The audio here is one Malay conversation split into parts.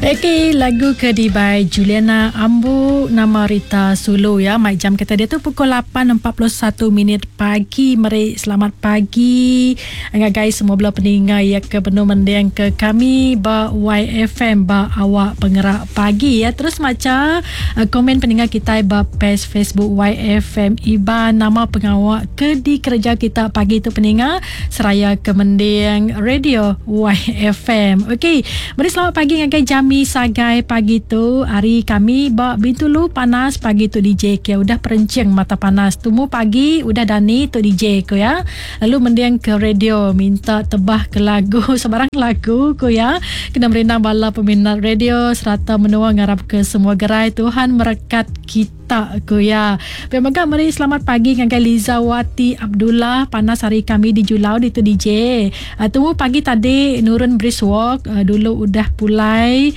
Okay, lagu Kedi by Juliana Ambu, nama Rita Sulu ya. Mic jam kata dia tu pukul 8.41 pagi. Mari selamat pagi guys, semua belah pendengar ya ke penuh mendiang ke kami ba YFM ba awak penggerak pagi ya. Terus macam komen pendengar kita ba page Facebook YFM iba nama pengawak ke di kerja kita pagi tu pendengar seraya ke mendiang radio YFM. Okey, mari selamat pagi ngagai jami sagai pagi tu. Hari kami ba bintulu panas pagi tu DJ ke udah perencing mata panas tumu pagi udah dani tu DJ ko ya. Lalu mendiang ke radio minta tebah ke lagu sebarang lagu ko ya. Kena merindang bala peminat radio serta menua ngarap ke semua gerai Tuhan merekat kita ko ya. Pemaga mari selamat pagi ngagai Liza Wati Abdullah panas hari kami di Julau di tu DJ. Tunggu pagi tadi nurun brisk walk dulu udah pulai.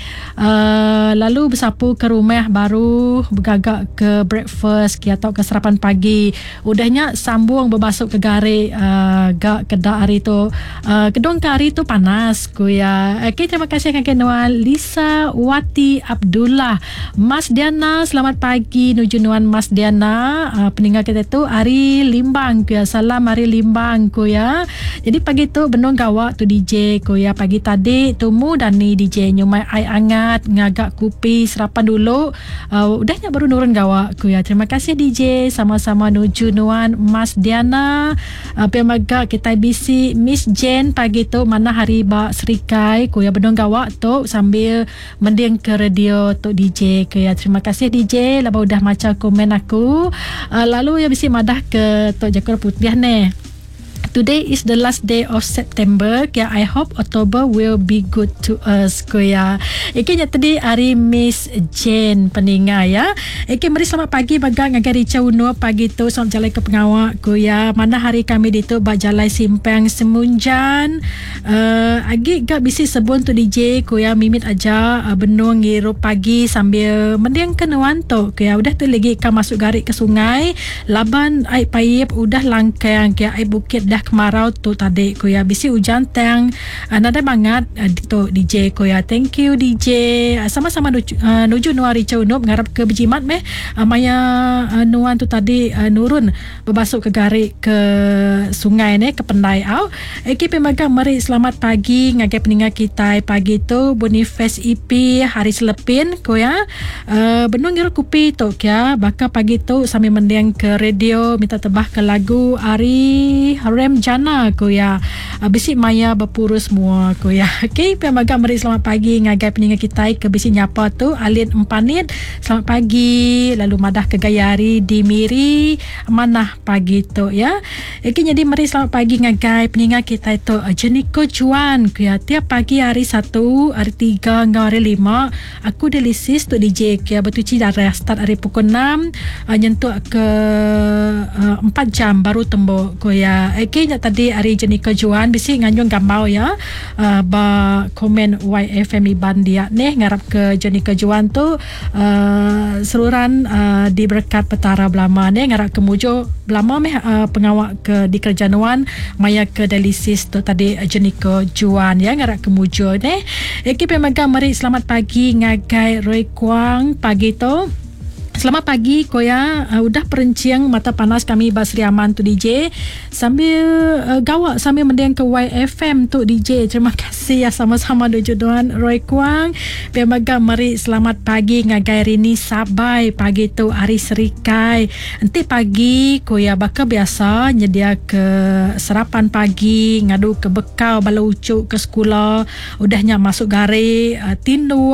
Lalu bersapu ke rumah baru bergagak ke breakfast atau ke sarapan pagi. Udahnya sambung berbasuk ke gari gak kedak hari tu kedong ke hari tu panas ku ya. Okay, terima kasih kakak Nuan Lisa Wati Abdullah. Mas Diana selamat pagi nuju Nuan Mas Diana. Peninggal kita tu Ari Limbang ku ya. Salam Ari Limbang ku ya. Jadi pagi tu benung gawak tu DJ ku ya. Pagi tadi tumu dan ni DJ nyumai air hangat ngagak kopi sarapan dulu. Udahnya baru nurun gawak ku ya. Terima kasih DJ, sama-sama nuju Nuan Mas Diana. Pemaga kita bisi Miss Jane pagi tu mana hari ba serikai ku ya benung gawak tu sambil mending ke radio tu DJ ku ya. Terima kasih DJ laba udah macam komen aku. Lalu ya bisi madah ke Tok Jakor Putih ni. Today is the last day of September. Kaya I hope October will be good to us. Kuya. Ikinya tadi hari Miss Jane peninggal ya. Iki mari selamat pagi bagang agar Rica Uno pagi tu selamat jalan ke pengawak kuya. Mana hari kami di tu bak jalan simpang Semunjan. Agi gak bisi sebun tu DJ kuya mimit aja benung ngirup pagi sambil mendiang kenuan tu kuya. Udah tu lagi kan masuk garik ke sungai. Laban air paip udah langkang kaya air bukit dah kemarau tu tadi ko ya. Bisi hujan tang nada banget tu DJ ko ya. Thank you DJ. Sama-sama nuju Nuan Rica Unup ngarap ke berjimat meh maya Nuan tu tadi nurun berbasuk ke garik ke sungai ni ke pendai au. Eki pemagang mari selamat pagi ngagai peninggal kita pagi tu Boniface EP hari selepin ko ya. Benung ngiru kopi tu ya. Baka pagi tu sambil mendiang ke radio minta tebah ke lagu Ari Rem Jana ko ya. Bisi maya berpurus semua ko ya. Okey, pemagang mari selamat pagi ngagai peninggal kita ke bisi nyapa tu Alin Empanit selamat pagi. Lalu madah ke Gayari di Miri manah pagi tu ya. Okey, jadi mari selamat pagi ngagai peninggal kita itu Jeniko Juan ko ya. Tiap pagi hari 1, hari 3 hingga hari 5 aku dialisis tu DJ ko ya. Bertuci darah start hari pukul 6 nyentuh ke 4 jam baru tembok ko ya. Okey, tadi hari Jenika Juan bisi nganyung gambau ya. Ba komen YFM Iban dia nih ngarap ke Jenika Juan tu seluruhan di berkat petara belama nih ngarap ke mujo belama meh pengawak ke di kerjaan maya ke dialisis tu tadi Jenika Juan ya ngarap ke mujo nih. Okey, pemagang mari selamat pagi ngagai Roy Kwang pagi tu. Selamat pagi koya. Udah perenciang mata panas kami Basri Aman tu DJ sambil gawak sambil mendiang ke YFM tu DJ. Terima kasih ya sama-sama dojodohan Roy Kwang. Pemagang mari selamat pagi ngagai Rini Sabai pagi tu hari serikai. Nanti pagi koya baka biasa nyedia ke sarapan pagi ngadu ke bekal bala ucuk ke sekolah. Udahnya masuk gari tindu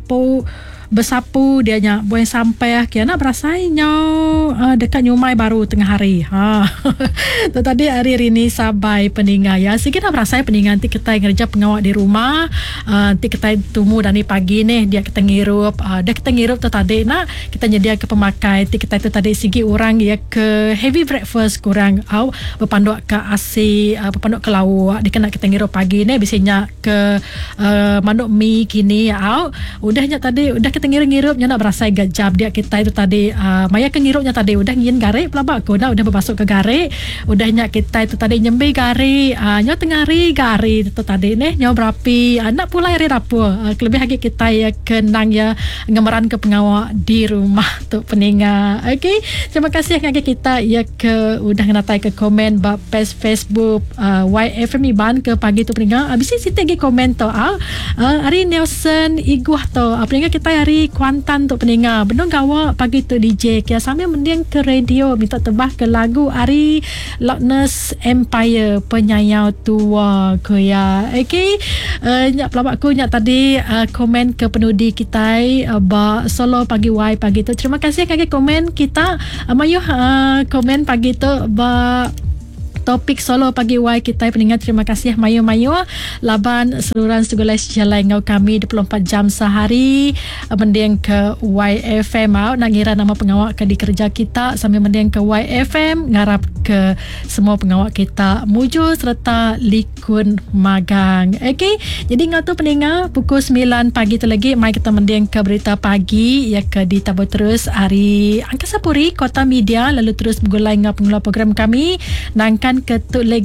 bersapu dia nya boleh sampai kena berasainya dekat nyumai baru tengah hari tu tadi hari Rini Sabai peninggal ya. Sikit nak berasai peninggal nanti kita kerja pengawak di rumah nanti kita tumu dan pagi ni dia kita ngirup dia kita ngirup tu tadi nak kita nyedia ke pemakai nanti kita tu tadi segi orang ya ke heavy breakfast kurang berpanduk ke AC berpanduk ke lauk dia kena kita ngirup pagi ni biasanya ke manduk mi kini udahnya tadi udah kita ngirup-ngirup nak berasai gajab dia kita itu tadi maya ke ngirupnya tadi udah ngin garik pelabak ko dah udah bermasuk ke garik udah nyak kita itu tadi nyembe garik nyo tengari garik itu tadi nyo berapi nak pula hari dapur lebih lagi kita ya kenang ya ngemeran ke pengawak di rumah tu peninga. Okey, terima kasih ngagi kita ya ke udah ngatai ke komen bab Facebook YFM Iban ke pagi tu peninga. Habis ni kita lagi komen tu hari Nelson Iguah tu peninga kita hari Kuantan tu peninga. Benar gawa pagi tu DJ kia sambil mendiang ke radio minta tebah ke lagu hari Lockness Empire penyayau tua ko ya. Okey, nyak pelabak ku nyak tadi komen ke penudi kita ba solo pagi Y pagi tu. Terima kasih kaki komen kita mayuh komen pagi tu ba topik solo pagi Y kita peningat. Terima kasih mayu-mayu laban seluruh segala jalan ngau kami 24 jam sehari mendiang ke YFM nak ngira nama pengawak ke di kerja kita sambil mendiang ke YFM ngarap ke semua pengawak kita muju serta likun magang. Okey, jadi ngau tu peningat pukul 9 pagi tu lagi mai kita mendiang ke berita pagi ya ke ditabur terus hari Angkasa Puri Kota Media lalu terus bergulai ngau pengelola program kami nangkan ketuk lagi